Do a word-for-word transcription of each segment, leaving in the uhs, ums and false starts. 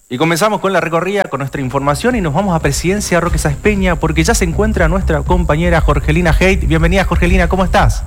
Y comenzamos con la recorrida, con nuestra información y nos vamos a Presidencia Roque Sáenz Peña porque ya se encuentra nuestra compañera Jorgelina Haidt. Bienvenida, Jorgelina, ¿cómo estás?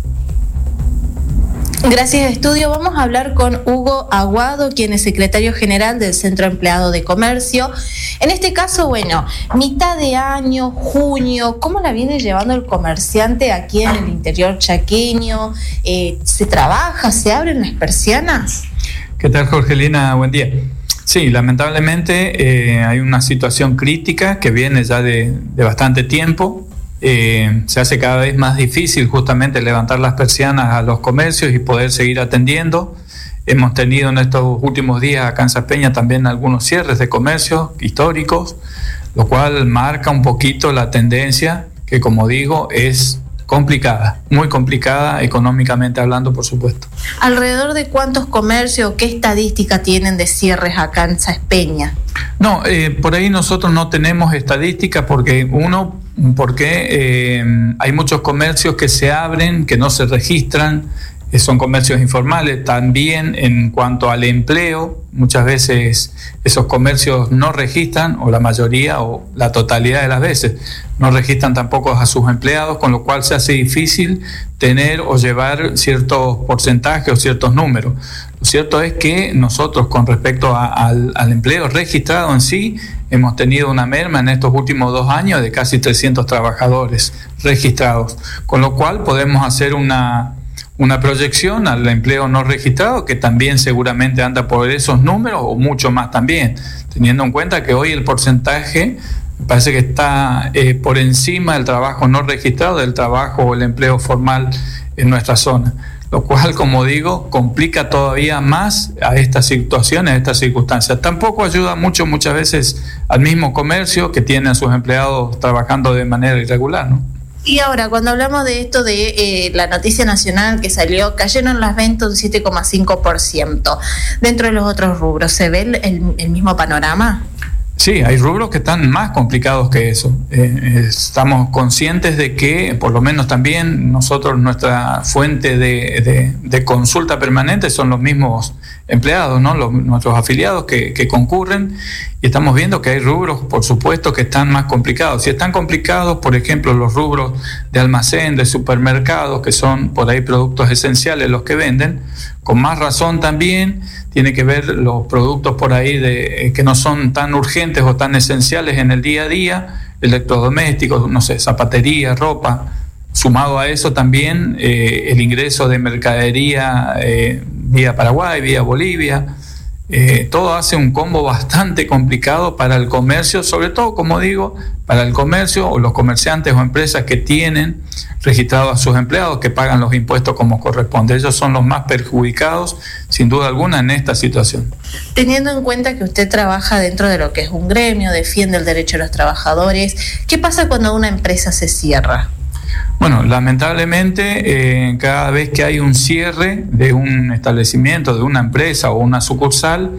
Gracias, estudio. Vamos a hablar con Hugo Aguado, quien es secretario general del Centro Empleado de Comercio. En este caso, bueno, mitad de año, junio, ¿cómo la viene llevando el comerciante aquí en el interior chaqueño? Eh, ¿Se trabaja? ¿Se abren las persianas? ¿Qué tal, Jorgelina? Buen día. Sí, lamentablemente eh, hay una situación crítica que viene ya de, de bastante tiempo. Eh, se hace cada vez más difícil justamente levantar las persianas a los comercios y poder seguir atendiendo. Hemos tenido en estos últimos días acá en Sáenz Peña también algunos cierres de comercios históricos, lo cual marca un poquito la tendencia que, como digo, es complicada, muy complicada económicamente hablando, por supuesto. ¿Alrededor de cuántos comercios, qué estadística tienen de cierres acá en Sáenz Peña? No, eh, por ahí nosotros no tenemos estadística porque uno, porque eh, hay muchos comercios que se abren, que no se registran, eh, son comercios informales. También en cuanto al empleo, muchas veces esos comercios no registran, o la mayoría o la totalidad de las veces, no registran tampoco a sus empleados, con lo cual se hace difícil tener o llevar ciertos porcentajes o ciertos números. Lo cierto es que nosotros, con respecto a, al, al empleo registrado en sí, hemos tenido una merma en estos últimos dos años de casi trescientos trabajadores registrados, con lo cual podemos hacer una, una proyección al empleo no registrado que también seguramente anda por esos números o mucho más también, teniendo en cuenta que hoy el porcentaje parece que está eh, por encima del trabajo no registrado, del trabajo o el empleo formal en nuestra zona, lo cual, como digo, complica todavía más a estas situaciones, a estas circunstancias. Tampoco ayuda mucho muchas veces al mismo comercio que tiene a sus empleados trabajando de manera irregular, ¿no? Y ahora, cuando hablamos de esto de eh, la noticia nacional que salió, cayeron las ventas un siete coma cinco por ciento. Dentro de los otros rubros, ¿se ve el, el, el mismo panorama? Sí, hay rubros que están más complicados que eso. Eh, estamos conscientes de que, por lo menos también nosotros, nuestra fuente de, de, de consulta permanente son los mismos empleados, ¿no? Los, nuestros afiliados que, que concurren, y estamos viendo que hay rubros, por supuesto, que están más complicados. Si están complicados, por ejemplo, los rubros de almacén, de supermercados, que son por ahí productos esenciales los que venden, con más razón también tiene que ver los productos por ahí de, eh, que no son tan urgentes o tan esenciales en el día a día, electrodomésticos, no sé, zapatería, ropa. Sumado a eso también eh, el ingreso de mercadería eh, vía Paraguay, vía Bolivia. Eh, todo hace un combo bastante complicado para el comercio, sobre todo, como digo, para el comercio o los comerciantes o empresas que tienen registrados a sus empleados, que pagan los impuestos como corresponde. Ellos son los más perjudicados, sin duda alguna, en esta situación. Teniendo en cuenta que usted trabaja dentro de lo que es un gremio, defiende el derecho de los trabajadores, ¿qué pasa cuando una empresa se cierra? Bueno, lamentablemente eh, cada vez que hay un cierre de un establecimiento, de una empresa o una sucursal,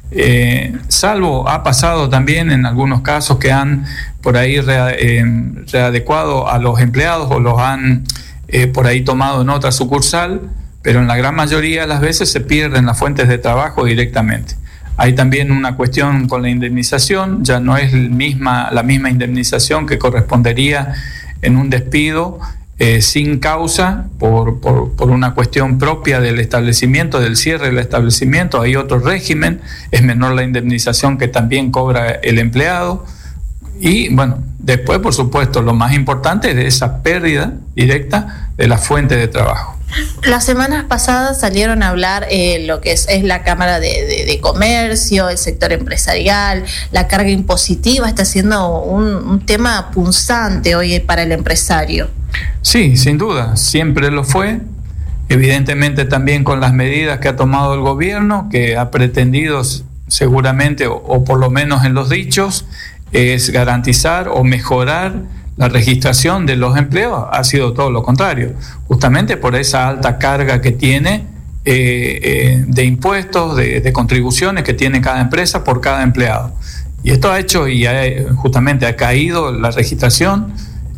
eh, salvo ha pasado también en algunos casos que han por ahí re, eh, readecuado a los empleados o los han eh, por ahí tomado en otra sucursal, pero en la gran mayoría de las veces se pierden las fuentes de trabajo directamente. Hay también una cuestión con la indemnización, ya no es el misma, la misma indemnización que correspondería en un despido eh, sin causa por, por, por una cuestión propia del establecimiento, del cierre del establecimiento. Hay otro régimen, es menor la indemnización que también cobra el empleado. Y bueno, después, por supuesto, lo más importante es esa pérdida directa de la fuente de trabajo. Las semanas pasadas salieron a hablar eh, lo que es, es la Cámara de, de, de Comercio, el sector empresarial, la carga impositiva está siendo un, un tema punzante hoy para el empresario. Sí, sin duda, siempre lo fue. Evidentemente también con las medidas que ha tomado el gobierno, que ha pretendido seguramente, o, o por lo menos en los dichos, es garantizar o mejorar la registración de los empleos. Ha sido todo lo contrario, justamente por esa alta carga que tiene eh, eh, de impuestos, de, de contribuciones que tiene cada empresa por cada empleado. Y esto ha hecho y ha, justamente ha caído la registración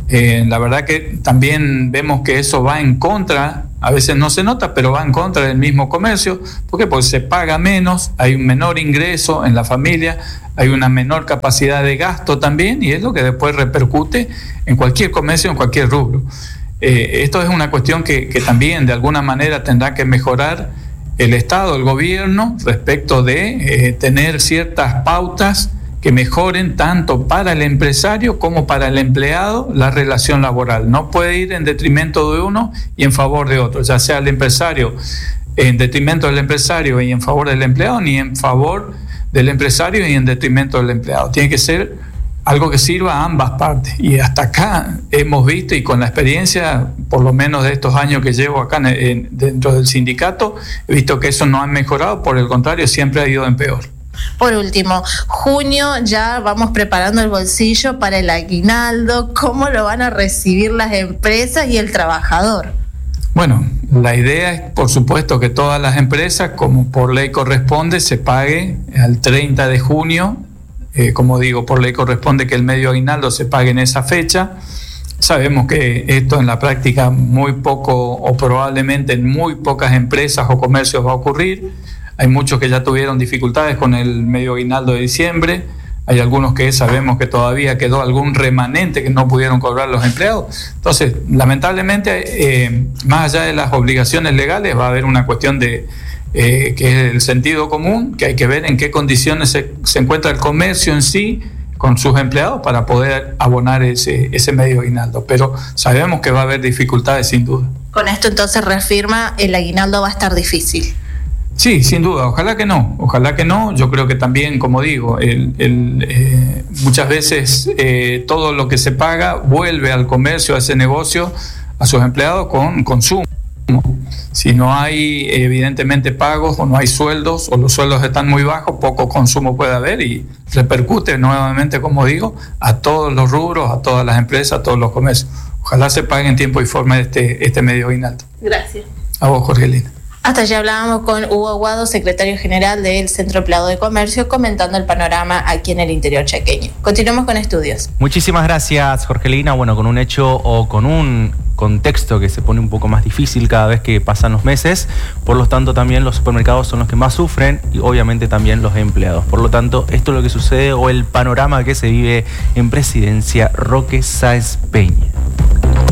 Eh, la verdad que también vemos que eso va en contra, a veces no se nota, pero va en contra del mismo comercio. ¿Por qué? Porque se paga menos, hay un menor ingreso en la familia, hay una menor capacidad de gasto también, y es lo que después repercute en cualquier comercio, en cualquier rubro. Eh, esto es una cuestión que, que también de alguna manera tendrá que mejorar el Estado, el gobierno, respecto de eh, tener ciertas pautas que mejoren tanto para el empresario como para el empleado la relación laboral. No puede ir en detrimento de uno y en favor de otro, ya sea el empresario en detrimento del empresario y en favor del empleado, ni en favor del empresario y en detrimento del empleado. Tiene que ser algo que sirva a ambas partes. Y hasta acá hemos visto, y con la experiencia, por lo menos de estos años que llevo acá en, en, dentro del sindicato, he visto que eso no ha mejorado, por el contrario, siempre ha ido en peor. Por último, junio, ya vamos preparando el bolsillo para el aguinaldo. ¿Cómo lo van a recibir las empresas y el trabajador? Bueno, la idea es, por supuesto, que todas las empresas, como por ley corresponde, se pague al treinta de junio. Eh, como digo, por ley corresponde que el medio aguinaldo se pague en esa fecha. Sabemos que esto en la práctica muy poco, o probablemente en muy pocas empresas o comercios va a ocurrir. Hay muchos que ya tuvieron dificultades con el medio aguinaldo de diciembre. Hay algunos que sabemos que todavía quedó algún remanente que no pudieron cobrar los empleados. Entonces, lamentablemente, eh, más allá de las obligaciones legales, va a haber una cuestión de eh, que es el sentido común, que hay que ver en qué condiciones se, se encuentra el comercio en sí con sus empleados para poder abonar ese, ese medio aguinaldo. Pero sabemos que va a haber dificultades sin duda. Con esto entonces reafirma, el aguinaldo va a estar difícil. Sí, sin duda, ojalá que no, ojalá que no. Yo creo que también, como digo, el, el, eh, muchas veces eh, todo lo que se paga vuelve al comercio, a ese negocio, a sus empleados con consumo. Si no hay evidentemente pagos o no hay sueldos o los sueldos están muy bajos, poco consumo puede haber y repercute nuevamente, como digo, a todos los rubros, a todas las empresas, a todos los comercios. Ojalá se pague en tiempo y forma este, este medio aguinaldo. Gracias. A vos, Jorgelina. Hasta allí hablábamos con Hugo Aguado, secretario general del Centro Empleado de Comercio, comentando el panorama aquí en el interior chaqueño. Continuamos con estudios. Muchísimas gracias, Jorgelina. Bueno, con un hecho o con un contexto que se pone un poco más difícil cada vez que pasan los meses, por lo tanto también los supermercados son los que más sufren y obviamente también los empleados. Por lo tanto, esto es lo que sucede o el panorama que se vive en Presidencia Roque Sáenz Peña.